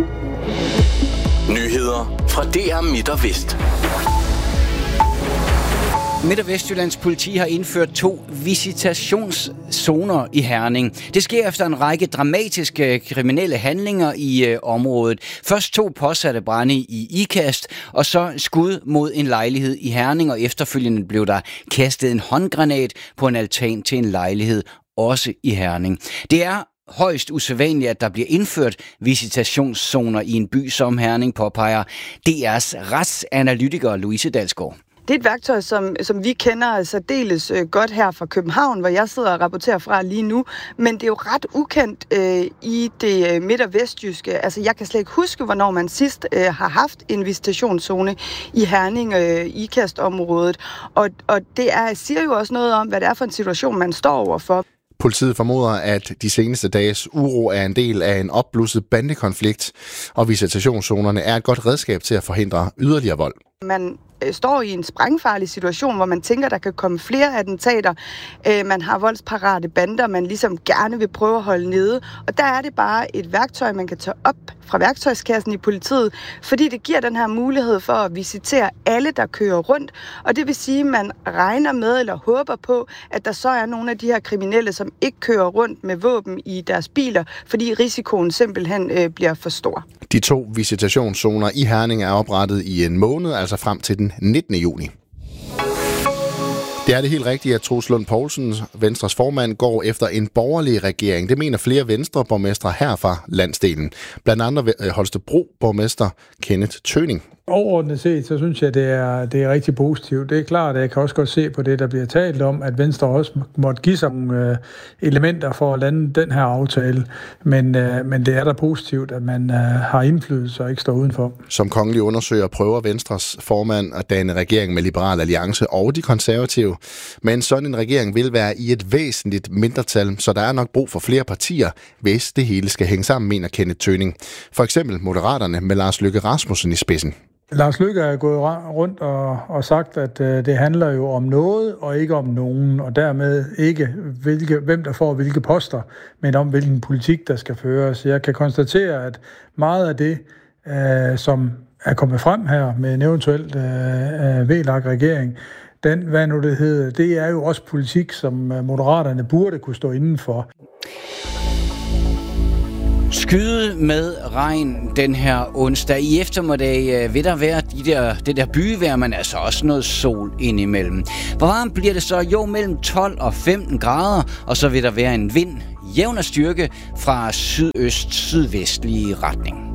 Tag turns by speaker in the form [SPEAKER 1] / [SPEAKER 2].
[SPEAKER 1] Nyheder fra DR Midt og Vest.
[SPEAKER 2] Midt- og Vestjyllands politi har indført 2 visitationszoner i Herning. Det sker efter en række dramatiske kriminelle handlinger i området. Først 2 påsatte brande i Ikast, og så skud mod en lejlighed i Herning, og efterfølgende blev der kastet en håndgranat på en altan til en lejlighed, også i Herning. Det er højst usædvanligt, at der bliver indført visitationszoner i en by som Herning, påpeger DR's retsanalytiker Louise Dalsgaard.
[SPEAKER 3] Det er et værktøj, som vi kender særdeles godt her fra København, hvor jeg sidder og rapporterer fra lige nu. Men det er jo ret ukendt i det midt- og vestjyske. Altså, jeg kan slet ikke huske, hvornår man sidst har haft en visitationszone i Herning, Ikast-området. Og det siger jo også noget om, hvad det er for en situation, man står overfor.
[SPEAKER 4] Politiet formoder, at de seneste dages uro er en del af en opblusset bandekonflikt, og visitationszonerne er et godt redskab til at forhindre yderligere vold.
[SPEAKER 3] Man står i en sprængfarlig situation, hvor man tænker, der kan komme flere attentater. Man har voldsparate bander, man ligesom gerne vil prøve at holde nede. Og der er det bare et værktøj, man kan tage op fra værktøjskassen i politiet, fordi det giver den her mulighed for at visitere alle, der kører rundt. Og det vil sige, at man regner med eller håber på, at der så er nogle af de her kriminelle, som ikke kører rundt med våben i deres biler, fordi risikoen simpelthen bliver for stor.
[SPEAKER 4] De 2 visitationszoner i Herning er oprettet i en måned, altså frem til den 19. juni. Det er det helt rigtigt, at Troels Lund Poulsen, Venstres formand, går efter en borgerlig regering. Det mener flere Venstre-borgmestre her fra landsdelen. Blandt andet Holstebro-borgmester Kenneth Tøning.
[SPEAKER 5] Overordnet set, så synes jeg, det er rigtig positivt. Det er klart, at jeg kan også godt se på det, der bliver talt om, at Venstre også måtte give sig nogle elementer for at lande den her aftale. Men det er da positivt, at man har indflydelse og ikke står udenfor. Som
[SPEAKER 4] kongelig undersøger prøver Venstres formand at danne regering med Liberal Alliance og de konservative. Men sådan en regering vil være i et væsentligt mindretal, så der er nok brug for flere partier, hvis det hele skal hænge sammen, mener Kenneth Tøning. For eksempel Moderaterne med Lars Løkke Rasmussen i spidsen.
[SPEAKER 5] Lars Løkke er gået rundt og sagt, at det handler jo om noget og ikke om nogen, og dermed ikke hvem der får hvilke poster, men om hvilken politik der skal føres. Jeg kan konstatere, at meget af det, som er kommet frem her med en eventuelt VLAK-regering, det er jo også politik, som Moderaterne burde kunne stå indenfor.
[SPEAKER 2] Skyde med regn den her onsdag. I eftermiddag vil der være det der byvejr, men altså også noget sol indimellem. Hvor varmt bliver det så? Jo, mellem 12 og 15 grader, og så vil der være en vind, jævn af styrke fra sydøst-sydvestlig retning.